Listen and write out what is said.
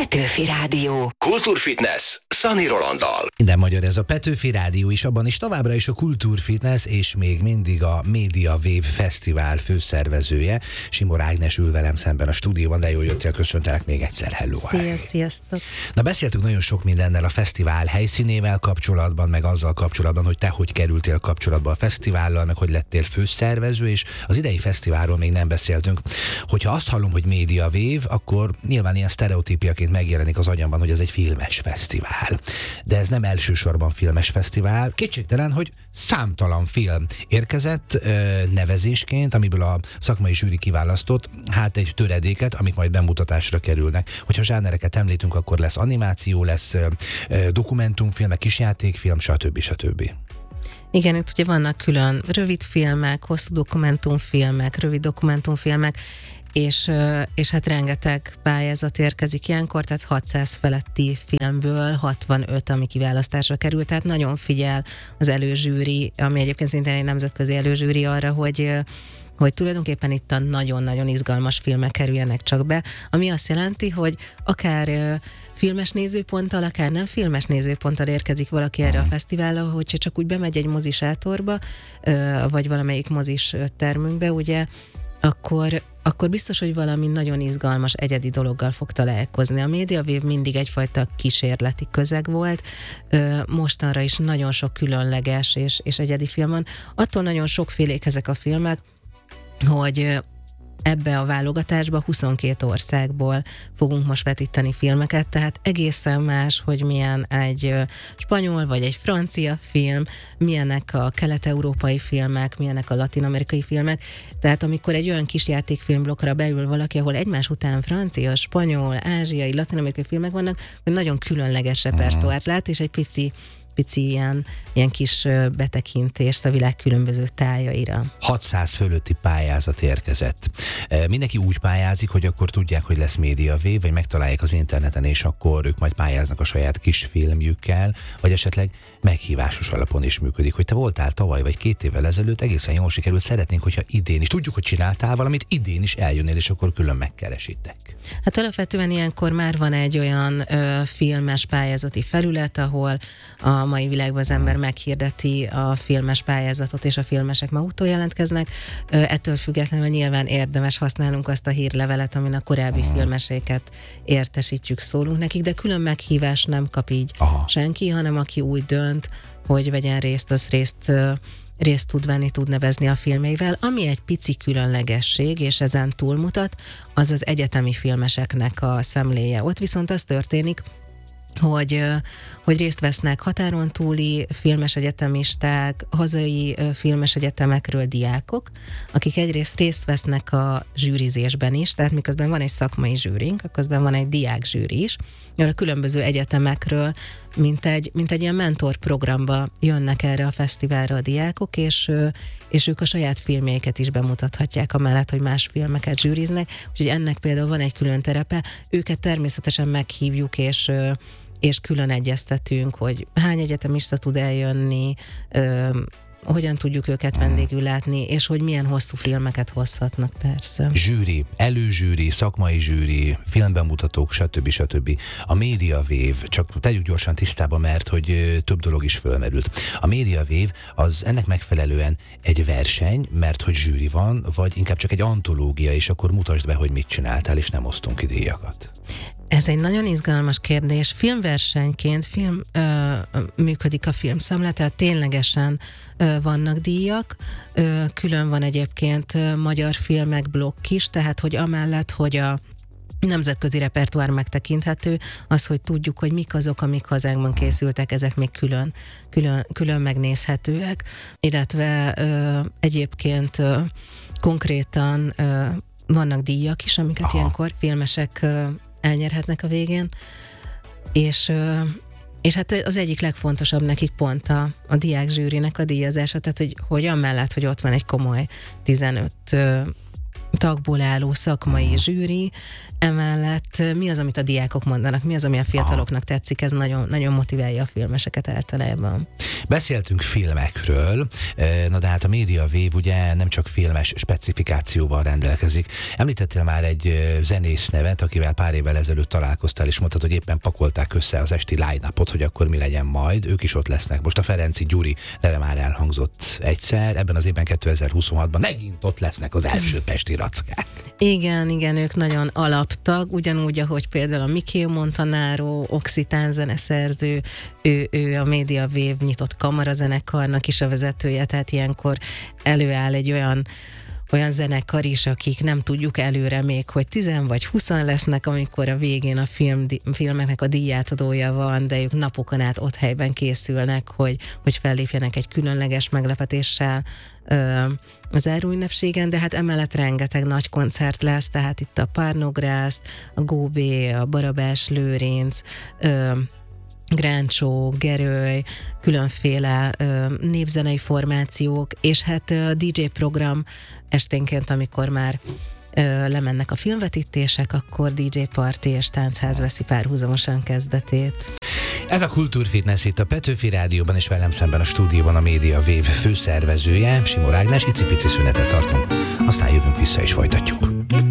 Petőfi Rádió. Kultúrfitness Szani Rolanddal. Minden magyar ez a Petőfi Rádió is, abban is továbbra is a Kultúrfitness és még mindig a Média Wave Fesztivál főszervezője. Simor Ágnes ül velem szemben a stúdióban, de jól jöttél, köszöntelek még egyszer. Hello. Sziasztok. Na, beszéltünk nagyon sok mindennel a fesztivál helyszínével kapcsolatban, meg azzal kapcsolatban, hogy te hogy kerültél kapcsolatba a fesztivállal, meg hogy lettél főszervező, és az idei fesztiválról még nem beszéltünk. Hogyha azt hallom, hogy Média Wave, akkor nyilván ilyen sztereotípiaként megjelenik az agyamban, hogy ez egy filmes fesztivál. De ez nem elsősorban filmes fesztivál. Kétségtelen, hogy számtalan film érkezett nevezésként, amiből a szakmai zsűri kiválasztott, hát egy töredéket, amik majd bemutatásra kerülnek. Hogyha zsánereket említünk, akkor lesz animáció, lesz dokumentumfilmek, kisjátékfilm, stb. Igen, itt ugye vannak külön rövid filmek, hosszú dokumentumfilmek, rövid dokumentumfilmek, és hát rengeteg pályázat érkezik ilyenkor, tehát 600 feletti filmből 65, ami kiválasztásra került, tehát nagyon figyel az előzsűri, ami egyébként szintén egy nemzetközi előzsűri arra, hogy tulajdonképpen itt a nagyon-nagyon izgalmas filmek kerüljenek csak be, ami azt jelenti, hogy akár filmes nézőponttal, akár nem filmes nézőponttal érkezik valaki erre a fesztiválra, hogyha csak úgy bemegy egy mozisátorba, vagy valamelyik mozis termünkbe, ugye, akkor biztos, hogy valami nagyon izgalmas, egyedi dologgal fog találkozni. A Média Wave mindig egyfajta kísérleti közeg volt, mostanra is nagyon sok különleges és egyedi film van. Attól nagyon sokfélék ezek a filmek, hogy ebbe a válogatásba 22 országból fogunk most vetíteni filmeket, tehát egészen más, hogy milyen egy spanyol vagy egy francia film, milyenek a kelet-európai filmek, milyenek a latin-amerikai filmek. Tehát amikor egy olyan kis játékfilmblokkra beül valaki, ahol egymás után francia, spanyol, ázsiai, latin-amerikai filmek vannak, hogy nagyon különleges repertoárt lát, és egy pici ilyen kis betekintést a világ különböző tájaira. 600 fölötti pályázat érkezett. Mindenki úgy pályázik, hogy akkor tudják, hogy lesz Média Wave, vagy megtalálják az interneten, és akkor ők majd pályáznak a saját kis filmjükkel, vagy esetleg meghívásos alapon is működik. Hogy te voltál tavaly, vagy 2 évvel ezelőtt, egészen jól sikerült, szeretnénk, hogyha idén is. Tudjuk, hogy csináltál valamit, idén is eljönnél, és akkor külön megkeresitek. Hát alapvetően ilyenkor már van egy olyan filmes pályázati felület, ahol a mai világban az ember meghirdeti a filmes pályázatot, és a filmesek maguk jelentkeznek. Ettől függetlenül nyilván érdemes használnunk azt a hírlevelet, amin a korábbi filmeséket értesítjük, szólunk nekik, de külön meghívás nem kap így senki, hanem aki úgy dönt, hogy vegyen részt, az részt tud venni, tud nevezni a filmeivel. Ami egy pici különlegesség, és ezen túlmutat, az az egyetemi filmeseknek a szemléje. Ott viszont az történik, hogy részt vesznek határon túli filmes egyetemisták, hazai filmes egyetemekről diákok, akik egyrészt részt vesznek a zsűrizésben is, tehát miközben van egy szakmai zsűrink, közben van egy diák zsűri is, a különböző egyetemekről, mint egy ilyen mentorprogramba jönnek erre a fesztiválra a diákok, és ők a saját filmjeiket is bemutathatják, amellett, hogy más filmeket zsűriznek, úgyhogy ennek például van egy külön terepe, őket természetesen meghívjuk, és külön egyeztetünk, hogy hány egyetemista tud eljönni, hogyan tudjuk őket vendégül látni, és hogy milyen hosszú filmeket hozhatnak, persze. Zsűri, előzsűri, szakmai zsűri, filmbemutatók, stb. A Média Wave, csak tegyük gyorsan tisztába, mert hogy több dolog is fölmerült. A Média Wave az ennek megfelelően egy verseny, mert hogy zsűri van, vagy inkább csak egy antológia, és akkor mutasd be, hogy mit csináltál, és nem osztunk ki díjakat. Ez egy nagyon izgalmas kérdés. Filmversenyként működik a filmszamla, tehát ténylegesen vannak díjak. Külön van egyébként magyar filmek blokk is, tehát hogy amellett, hogy a nemzetközi repertoár megtekinthető, az, hogy tudjuk, hogy mik azok, amik hazánkban készültek, ezek még külön megnézhetőek, illetve egyébként konkrétan vannak díjak is, amiket ilyenkor filmesek elnyerhetnek a végén, és hát az egyik legfontosabb nekik pont a diák zsűrinek a díjazása, tehát hogy amellett, hogy ott van egy komoly 15 tagból álló szakmai zsűri, Emellett mi az, amit a diákok mondanak, mi az, ami a fiataloknak tetszik, ez nagyon, nagyon motiválja a filmeseket általában. Beszéltünk filmekről, na de hát a Média Wave ugye nem csak filmes specifikációval rendelkezik. Említettél már egy zenész nevet, akivel pár évvel ezelőtt találkoztál, és mondtad, hogy éppen pakolták össze az esti line-upot, hogy akkor mi legyen majd. Ők is ott lesznek. Most a Ferenci Gyuri neve már elhangzott egyszer. Ebben az évben 2026-ban megint ott lesznek az első pesti rackák. Igen, ők nagyon alaptag, ugyanúgy, ahogy például a Mikio Montanaro, oxitán zeneszerző, ő a Média Wave nyitott kamarazenekarnak is a vezetője, tehát ilyenkor előáll egy olyan zenekar is, akik nem tudjuk előre még, hogy 10 vagy 20 lesznek, amikor a végén a filmeknek a díjátadója van, de ők napokon át ott helyben készülnek, hogy fellépjenek egy különleges meglepetéssel az záróünnepségen, de hát emellett rengeteg nagy koncert lesz, tehát itt a Párnogrász, a Góbé, a Barabás Lőrinc, Gráncsó, Geröly, különféle népzenei formációk, és hát a DJ program esténként, amikor már lemennek a filmvetítések, akkor DJ party és táncház veszi párhuzamosan kezdetét. Ez a Kultúrfitness itt a Petőfi Rádióban, és velem szemben a stúdióban a Média Wave főszervezője, Simor Ágnes. Icipici szünetet tartunk, aztán jövünk vissza és folytatjuk.